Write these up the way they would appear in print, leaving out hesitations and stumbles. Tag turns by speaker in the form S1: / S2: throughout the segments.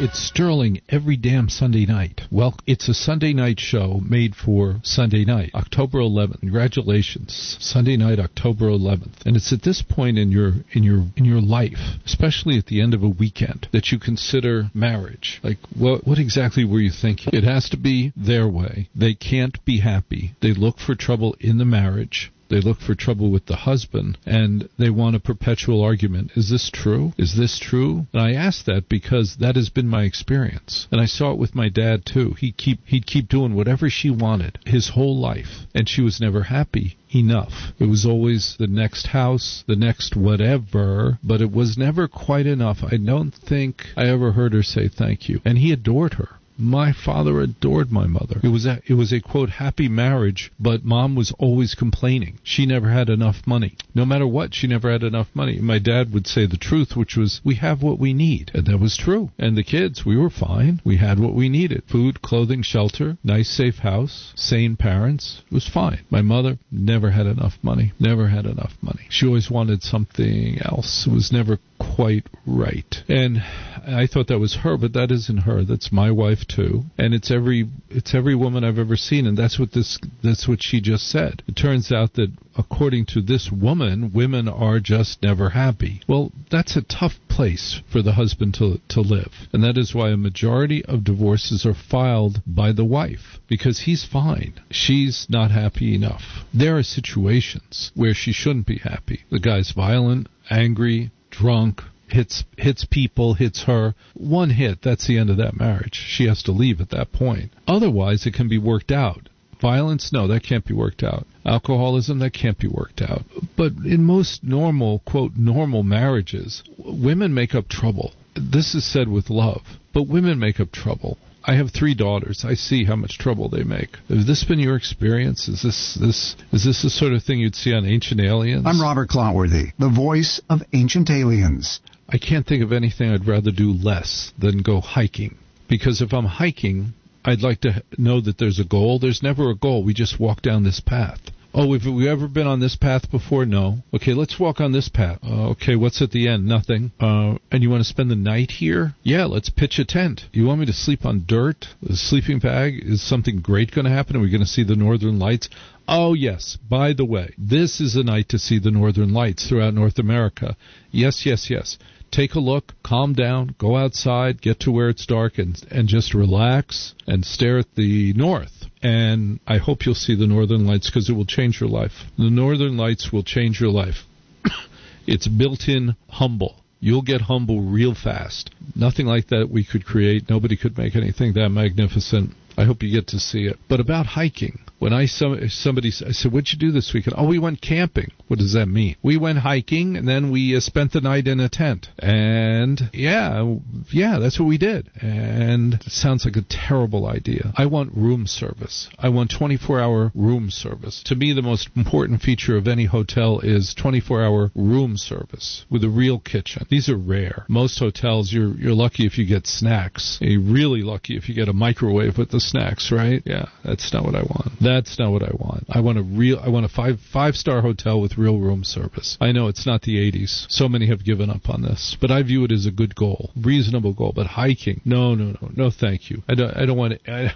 S1: It's Sterling every damn Sunday night. Well, it's a Sunday night show made for Sunday night, October 11th. Congratulations, Sunday night, October 11th. And it's at this point in your life, especially at the end of a weekend, that you consider marriage. Like, what exactly were you thinking? It has to be their way. They can't be happy. They look for trouble in the marriage. They look for trouble with the husband, and they want a perpetual argument. Is this true? Is this true? And I ask that because that has been my experience. And I saw it with my dad, too. He'd keep doing whatever she wanted his whole life, and she was never happy enough. It was always the next house, the next whatever, but it was never quite enough. I don't think I ever heard her say thank you. And he adored her. My father adored my mother. It was a, quote, happy marriage, but Mom was always complaining. She never had enough money. No matter what, she never had enough money. My dad would say the truth, which was, we have what we need. And that was true. And the kids, we were fine. We had what we needed. Food, clothing, shelter, nice, safe house, sane parents. It was fine. My mother never had enough money. Never had enough money. She always wanted something else. It was never quite right. And I thought that was her, but that isn't her. That's my wife too. And it's every woman I've ever seen, and that's what she just said. It turns out that according to this woman, women are just never happy. Well, that's a tough place for the husband to live. And that is why a majority of divorces are filed by the wife, because he's fine. She's not happy enough. There are situations where she shouldn't be happy. The guy's violent, angry, drunk, hits people, hits her. One hit, that's the end of that marriage. She has to leave at that point. Otherwise, it can be worked out. Violence, no, that can't be worked out. Alcoholism, that can't be worked out. But in most normal, quote, normal marriages, women make up trouble. This is said with love, but women make up trouble. I have 3 daughters. I see how much trouble they make. Has this been your experience? Is this the sort of thing you'd see on Ancient Aliens?
S2: I'm Robert Clotworthy, the voice of Ancient Aliens.
S1: I can't think of anything I'd rather do less than go hiking. Because if I'm hiking, I'd like to know that there's a goal. There's never a goal. We just walk down this path. Oh, have we ever been on this path before? No. Okay, let's walk on this path. Okay, what's at the end? Nothing. And you want to spend the night here? Yeah, let's pitch a tent. You want me to sleep on dirt? A sleeping bag? Is something great going to happen? Are we going to see the Northern Lights? Oh, yes. By the way, this is a night to see the Northern Lights throughout North America. Yes, yes, yes. Take a look, calm down, go outside, get to where it's dark, and just relax and stare at the north. And I hope you'll see the Northern Lights because it will change your life. The Northern Lights will change your life. It's built-in humble. You'll get humble real fast. Nothing like that we could create. Nobody could make anything that magnificent. I hope you get to see it. But about hiking, when I said, what'd you do this weekend? Oh, we went camping. What does that mean? We went hiking, and then we spent the night in a tent. And, yeah, that's what we did. And it sounds like a terrible idea. I want room service. I want 24-hour room service. To me, the most important feature of any hotel is 24-hour room service with a real kitchen. These are rare. Most hotels, you're lucky if you get snacks. You're really lucky if you get a microwave with the snacks, right? Yeah, that's not what I want. That's not what I want. I want a five-star hotel with real room service. I know it's not the 80s. So many have given up on this, but I view it as a good goal, reasonable goal. But hiking, no, thank you. I don't want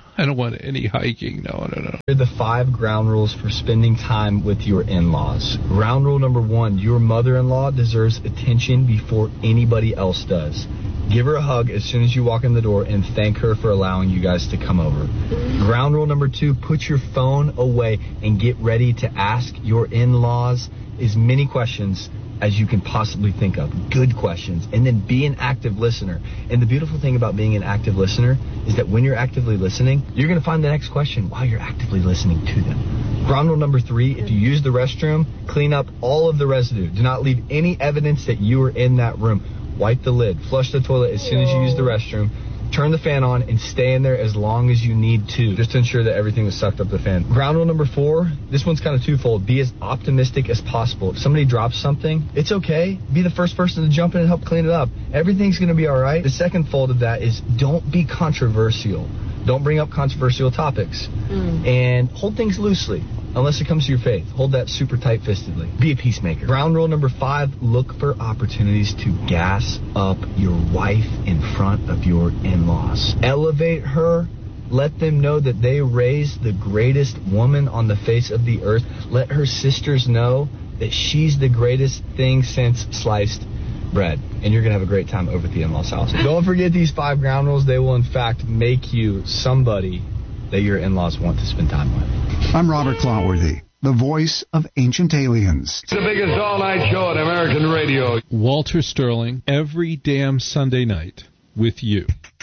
S1: any hiking. No.
S3: Here are the 5 ground rules for spending time with your in-laws. Ground rule number 1: your mother-in-law deserves attention before anybody else does. Give her a hug as soon as you walk in the door and thank her for allowing you guys to come over. Ground rule number 2, put your phone away and get ready to ask your in-laws as many questions as you can possibly think of. Good questions. And then be an active listener. And the beautiful thing about being an active listener is that when you're actively listening, you're going to find the next question while you're actively listening to them. Ground rule number 3, if you use the restroom, clean up all of the residue. Do not leave any evidence that you were in that room. Wipe the lid. Flush the toilet as soon as you use the restroom. Turn the fan on and stay in there as long as you need to, just to ensure that everything was sucked up the fan. Ground rule number 4, this one's kind of twofold. Be as optimistic as possible. If somebody drops something, it's okay. Be the first person to jump in and help clean it up. Everything's going to be all right. The second fold of that is don't be controversial. Don't bring up controversial topics. And hold things loosely. unless it comes to your faith. Hold that super tight-fistedly. Be a peacemaker. Ground rule number 5, look for opportunities to gas up your wife in front of your in-laws. Elevate her. Let them know that they raised the greatest woman on the face of the earth. Let her sisters know that she's the greatest thing since sliced bread. And you're going to have a great time over at the in-laws house. Don't forget these 5 ground rules. They will, in fact, make you somebody that your in-laws want to spend time with.
S2: I'm Robert Clotworthy, the voice of Ancient Aliens.
S4: It's the biggest all-night show on American radio.
S1: Walter Sterling, every damn Sunday night with you.